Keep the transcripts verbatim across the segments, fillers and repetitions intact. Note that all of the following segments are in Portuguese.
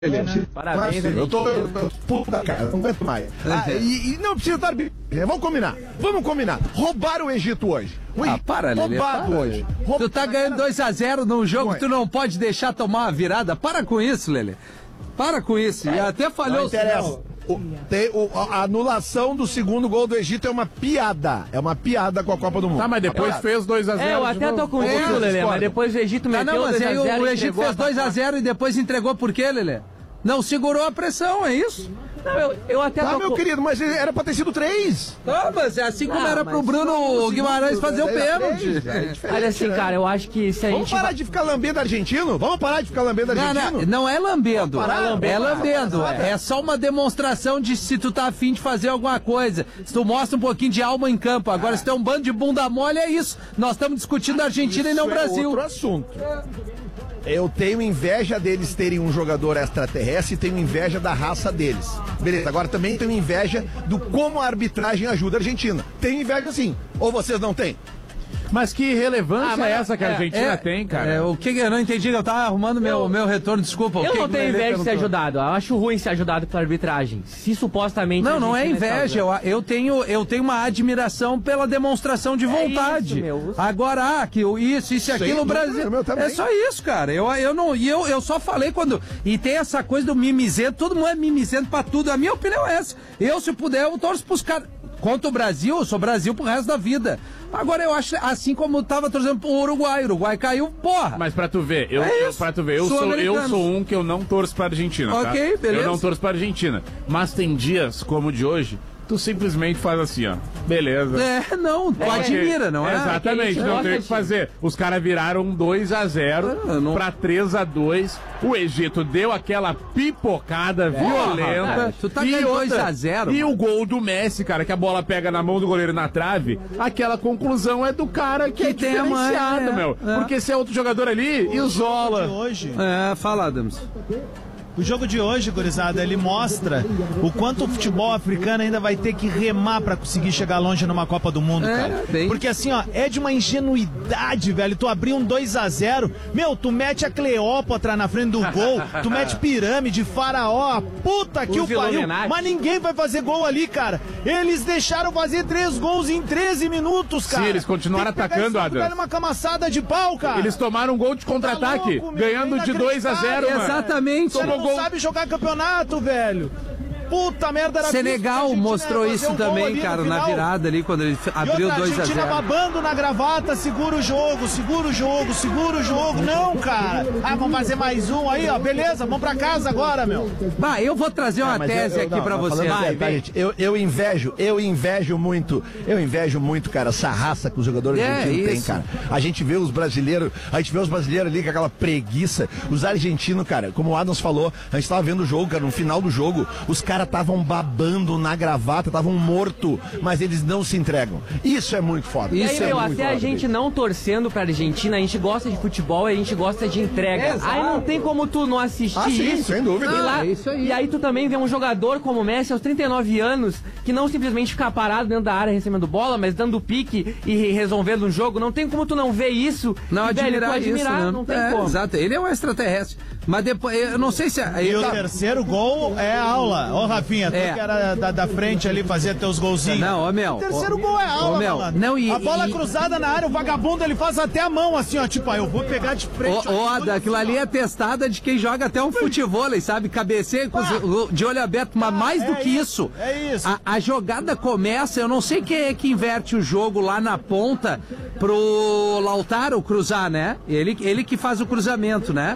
Parabéns, eu tô puta cara, não aguento mais. Ah, e, e não precisa estar. Vamos combinar, vamos combinar. Roubaram o Egito hoje. Ui, ah, para, Lelê, roubado para. hoje. Roubado. Tu tá ganhando dois a zero num jogo, tu não pode deixar tomar uma virada. Para com isso, Lelê. Para com isso. E até falhou. Não interessa. O, tem, o, a anulação do segundo gol do Egito é uma piada. É uma piada com a Copa do Mundo. Tá, mas depois é fez dois a zero. É, eu até tô com isso, Lelê, mas depois o Egito meteu ah, não, mas dois a zero. Aí o, o Egito fez dois a zero e depois entregou por quê, Lelê? Não segurou a pressão, é isso? Não, eu, eu até Tá, tô meu com... querido, mas era pra ter sido três. Tá, mas é assim como ah, era pro Bruno Guimarães fazer o pênalti. É Olha assim, cara, eu acho que se a Vamos gente... parar de ficar lambendo argentino? Vamos parar de ficar lambendo Não, argentino? não, não é lambendo. Parar, é lambendo. É. é só uma demonstração de se tu tá afim de fazer alguma coisa. Se tu mostra um pouquinho de alma em campo. Agora, se tu é um bando de bunda mole, é isso. Nós estamos discutindo a Argentina isso e não o é Brasil. Outro assunto. Eu tenho inveja deles terem um jogador extraterrestre e tenho inveja da raça deles. Beleza, agora também tenho inveja do como a arbitragem ajuda a Argentina. Tenho inveja sim. Ou vocês não têm? Mas que relevância Ah, é essa que a é, Argentina é, tem, cara? É, o que eu não entendi, eu tava arrumando meu, meu retorno, desculpa. Eu o que não que tenho inveja de ser perguntou? ajudado. Eu acho ruim ser ajudado pela arbitragem. Se supostamente... Não, não é inveja. Eu, eu, tenho, eu tenho uma admiração pela demonstração de vontade. É isso, meu. Agora, ah, que isso, isso e aquilo no Brasil. É só isso, cara. Eu, eu, não, e eu, eu só falei quando... E tem essa coisa do mimizento, todo mundo é mimizento pra tudo. A minha opinião é essa. Eu, se puder, eu torço pros caras... Contra o Brasil, eu sou Brasil pro resto da vida. Agora eu acho, assim como eu tava torcendo pro Uruguai, o Uruguai caiu, porra. Mas pra tu ver, eu, é eu, pra tu ver, eu sou, eu sou um que eu não torço pra Argentina, Ok, tá? beleza. Eu não torço pra Argentina. Mas tem dias, como o de hoje, tu simplesmente faz assim, ó. Beleza. É, não, tu é, admira, não é? Exatamente, é não tem o que fazer. Os caras viraram dois a zero ah, não... pra três a dois. O Egito deu aquela pipocada é, violenta. Cara, tu tá ganhando dois a zero. E mano. O gol do Messi, cara, que a bola pega na mão do goleiro na trave, aquela conclusão é do cara que, que é tem diferenciado, a mãe, é, meu. É. Porque se é outro jogador ali, isola. Hoje. É, fala, Adams. O jogo de hoje, gurizada, ele mostra o quanto o futebol africano ainda vai ter que remar pra conseguir chegar longe numa Copa do Mundo, é, cara. Bem... Porque assim, ó, é de uma ingenuidade, velho. Tu abrir um dois a zero, meu, tu mete a Cleópatra na frente do gol, tu mete pirâmide, faraó, a puta que o pariu, mas ninguém vai fazer gol ali, cara. Eles deixaram fazer três gols em treze minutos, cara. Sim, eles continuaram atacando, Adam. Uma camaçada de pau, cara. Eles tomaram um gol de contra-ataque, tá louco, ganhando de dois a zero, mano. Exatamente. Tomou não sabe jogar campeonato, velho. Puta merda, era Senegal mostrou isso também, cara, na virada ali, quando ele abriu dois a zero. Argentina babando na gravata, segura o jogo, segura o jogo, segura o jogo. Não, cara. Ah, vamos fazer mais um aí, ó. Beleza, vamos pra casa agora, meu. Bah, eu vou trazer uma é, tese eu, eu, aqui não, pra não, você. Vai, vai, gente, eu, eu invejo, eu invejo muito, eu invejo muito, cara, essa raça que os jogadores é, argentinos têm, cara. A gente vê os brasileiros, a gente vê os brasileiros ali com aquela preguiça. Os argentinos, cara, como o Adams falou, a gente tava vendo o jogo, cara, no final do jogo, os caras estavam babando na gravata, estavam mortos, mas eles não se entregam. Isso é muito foda. E aí, Isso meu, é muito até a gente dele. Não torcendo pra Argentina, a gente gosta de futebol e a gente gosta de entrega. É, aí não tem como tu não assistir ah, sim, isso. Sem dúvida. E, lá, é isso aí. E aí tu também vê um jogador como o Messi aos trinta e nove anos, que não simplesmente ficar parado dentro da área recebendo bola, mas dando pique e resolvendo um jogo. Não tem como tu não ver isso. Não e, admirar, velho, tu admirar isso, né? não tem é, como. Exato, ele é um extraterrestre. Mas depois, eu não sei se... E o tá... terceiro gol é aula. Ô, Rafinha, tu é. que era da, da frente ali, fazia teus golzinhos. Não, ô, Mel. O terceiro ô, gol é aula, ô, Mel, mano. Não, e, a bola e, cruzada na área, o vagabundo, ele faz até a mão, assim, ó, tipo, ah, eu vou pegar de frente. Ô, Ada, aquilo ali é testada de quem joga até um futevôlei, sabe? Cabeceia com os, de olho aberto, mas mais é do que isso. isso. É isso. A, a jogada começa, eu não sei quem é que inverte o jogo lá na ponta pro Lautaro cruzar, né? Ele, ele que faz o cruzamento, né?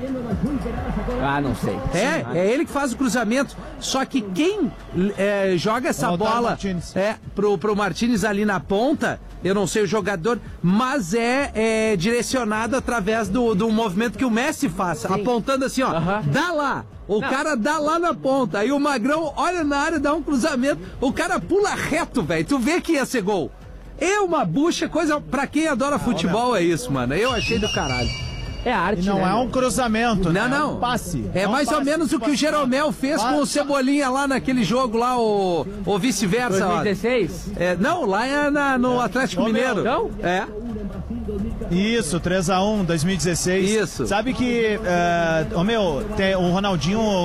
Ah, não sei. É, é ele que faz o cruzamento. Só que quem é, joga essa Lautaro bola Martínez. é, pro, pro Martínez ali na ponta, eu não sei o jogador, mas é, é direcionado através do, do movimento que o Messi faz, Sim. apontando assim, ó, uh-huh. dá lá. O não. cara dá lá na ponta. Aí o Magrão olha na área, dá um cruzamento. O cara pula reto, velho. Tu vê que ia ser gol. É uma bucha, coisa. Pra quem adora ah, futebol, é isso, mano. Eu achei do caralho. É arte, e não né, é um cruzamento, não, né? não. É um passe. É, é um mais passe, ou menos o que o Jeromel fez passe. com o Cebolinha lá naquele jogo lá, o, o vice-versa. dois mil e dezesseis? É, não, lá é na, no Atlético Ô, Mineiro. Não? É. Isso, três a um, dois mil e dezesseis. Isso. Sabe que, uh, oh, meu, tem, o Ronaldinho